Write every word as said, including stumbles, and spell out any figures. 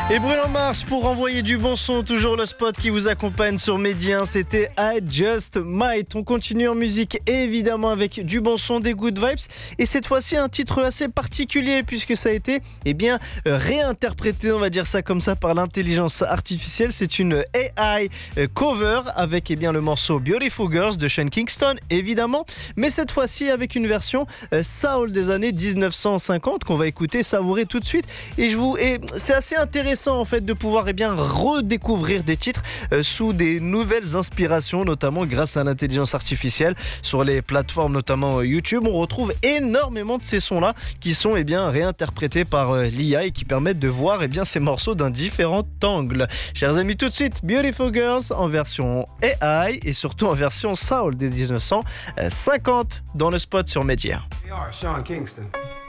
Et Bruno Mars pour envoyer du bon son, toujours le spot qui vous accompagne sur Média un, c'était I Just Might. On continue en musique évidemment avec du bon son, des good vibes, et cette fois-ci un titre assez particulier puisque ça a été eh bien, réinterprété, on va dire ça comme ça, par l'intelligence artificielle. C'est une A I cover avec eh bien, le morceau Beautiful Girls de Sean Kingston évidemment, mais cette fois-ci avec une version soul des années dix-neuf cent cinquante qu'on va écouter, savourer tout de suite. Et je vous et c'est assez intéressant en fait de pouvoir eh bien redécouvrir des titres euh, sous des nouvelles inspirations, notamment grâce à l'intelligence artificielle. Sur les plateformes notamment euh, YouTube, on retrouve énormément de ces sons là qui sont eh bien réinterprétés par euh, l'I A et qui permettent de voir eh bien ces morceaux d'un différent angle. Chers amis, tout de suite Beautiful Girls en version A I et surtout en version soul des dix-neuf cent cinquante dans le spot sur Média. We are Sean Kingston.